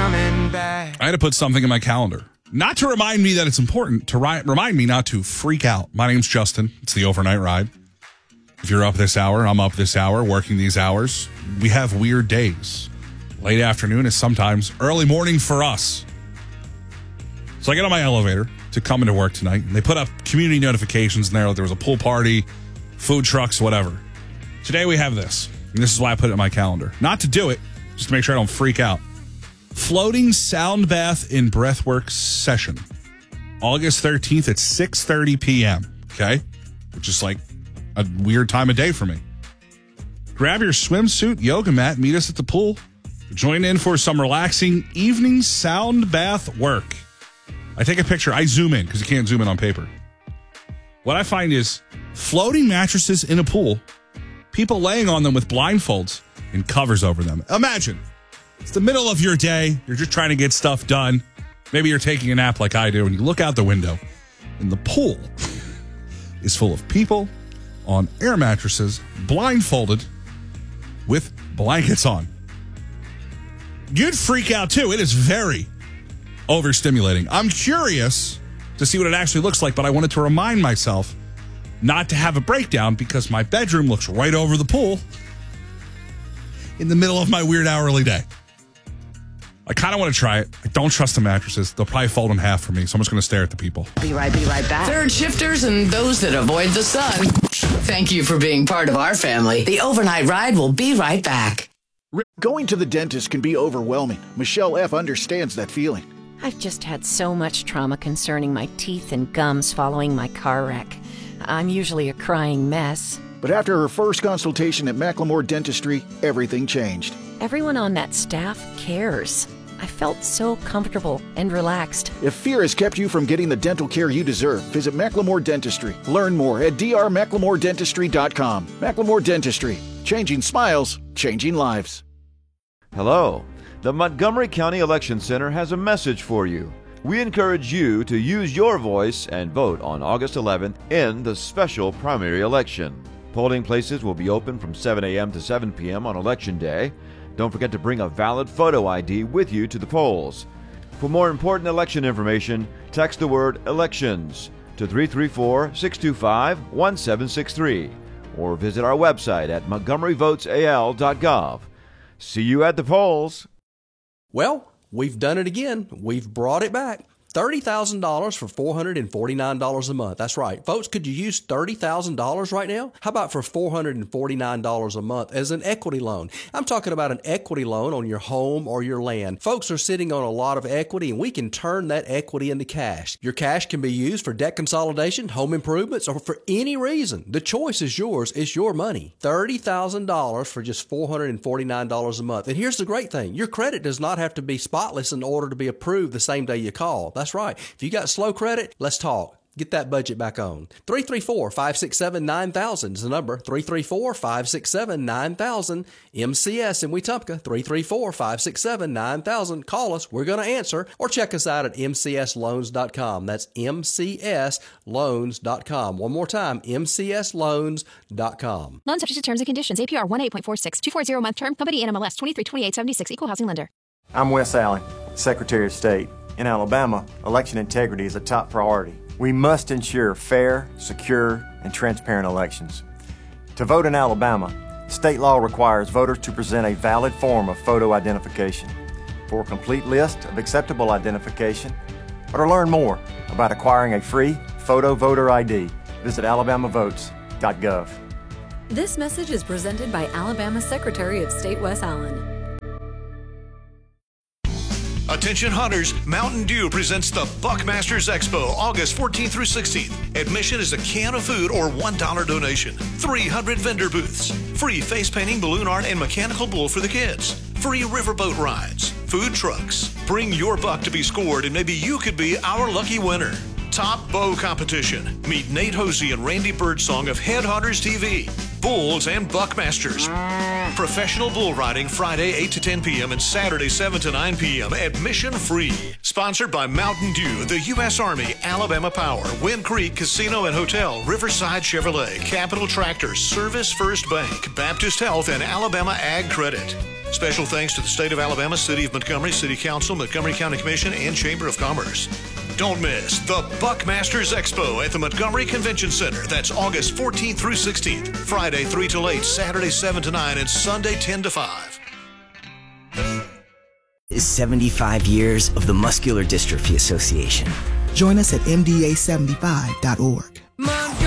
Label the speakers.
Speaker 1: coming back.
Speaker 2: I had to put something in my calendar. Not to remind me that it's important, to remind me not to freak out. My name's Justin. It's the Overnight Ride. If you're up this hour, I'm up this hour, working these hours. We have weird days. Late afternoon is sometimes early morning for us. So I get on my elevator to come into work tonight, and they put up community notifications in there. Like there was a pool party, food trucks, whatever. Today we have this, and this is why I put it in my calendar. Not to do it, just to make sure I don't freak out. Floating sound bath in breathwork session. August 13th at 6:30 p.m., okay? Which is like a weird time of day for me. Grab your swimsuit, yoga mat, meet us at the pool. Join in for some relaxing evening sound bath work. I take a picture. I zoom in because you can't zoom in on paper. What I find is floating mattresses in a pool, people laying on them with blindfolds and covers over them. Imagine. It's the middle of your day. You're just trying to get stuff done. Maybe you're taking a nap like I do, and you look out the window, and the pool is full of people on air mattresses, blindfolded, with blankets on. You'd freak out, too. It is very overstimulating. I'm curious to see what it actually looks like, but I wanted to remind myself not to have a breakdown because my bedroom looks right over the pool in the middle of my weird hourly day. I kind of want to try it. I don't trust the mattresses. They'll probably fold in half for me, so I'm just going to stare at the people.
Speaker 3: Be right back. Third shifters and those that avoid the sun. Thank you for being part of our family. The Overnight Ride will be right back.
Speaker 4: Going to the dentist can be overwhelming. Michelle F. understands that feeling.
Speaker 5: I've just had so much trauma concerning my teeth and gums following my car wreck. I'm usually a crying mess.
Speaker 4: But after her first consultation at Macklemore Dentistry, everything changed.
Speaker 5: Everyone on that staff cares. I felt so comfortable and relaxed.
Speaker 4: If fear has kept you from getting the dental care you deserve, visit Macklemore Dentistry. Learn more at drmacklemore.dentistry.com. Macklemore Dentistry. Changing smiles, changing lives.
Speaker 6: Hello. The Montgomery County Election Center has a message for you. We encourage you to use your voice and vote on August 11th in the special primary election. Polling places will be open from 7 a.m. to 7 p.m. on Election Day. Don't forget to bring a valid photo ID with you to the polls. For more important election information, text the word ELECTIONS to 334-625-1763 or visit our website at montgomeryvotesal.gov. See you at the polls.
Speaker 7: Well, we've done it again. We've brought it back. $30,000 for $449 a month. That's right. Folks, could you use $30,000 right now? How about for $449 a month as an equity loan? I'm talking about an equity loan on your home or your land. Folks are sitting on a lot of equity, and we can turn that equity into cash. Your cash can be used for debt consolidation, home improvements, or for any reason. The choice is yours. It's your money. $30,000 for just $449 a month. And here's the great thing. Your credit does not have to be spotless in order to be approved the same day you call. That's right. If you got slow credit, let's talk. Get that budget back on. 334-567-9000 is the number. 334-567-9000. MCS in Wetumpka. 334-567-9000. Call us. We're going to answer. Or check us out at mcsloans.com. That's mcsloans.com. One more time, mcsloans.com.
Speaker 8: Loan subject to terms and conditions. APR 1.8.46. 240 month term. Company NMLS 232876. Equal housing lender.
Speaker 9: I'm Wes Allen, Secretary of State. In Alabama, election integrity is a top priority. We must ensure fair, secure, and transparent elections. To vote in Alabama, state law requires voters to present a valid form of photo identification. For a complete list of acceptable identification, or to learn more about acquiring a free photo voter ID, visit alabamavotes.gov.
Speaker 10: This message is presented by Alabama Secretary of State Wes Allen.
Speaker 11: Attention hunters, Mountain Dew presents the Buckmasters Expo, August 14th through 16th. Admission is a can of food or $1 donation. 300 vendor booths. Free face painting, balloon art, and mechanical bull for the kids. Free riverboat rides. Food trucks. Bring your buck to be scored and maybe you could be our lucky winner. Top bow competition. Meet Nate Hosey and Randy Birdsong of Headhunters TV. Bulls and Buckmasters. Professional bull riding Friday 8 to 10 p.m. and Saturday 7 to 9 p.m. Admission free. Sponsored by Mountain Dew, the U.S. Army, Alabama Power, Wind Creek Casino and Hotel, Riverside Chevrolet, Capital Tractors, Service First Bank, Baptist Health, and Alabama Ag Credit. Special thanks to the State of Alabama, City of Montgomery, City Council, Montgomery County Commission, and Chamber of Commerce. Don't miss the Buckmasters Expo at the Montgomery Convention Center. That's August 14th through 16th. Friday 3 to 8, Saturday 7 to 9, and Sunday 10 to 5.
Speaker 1: 75 years of the Muscular Dystrophy Association.
Speaker 12: Join us at mda75.org.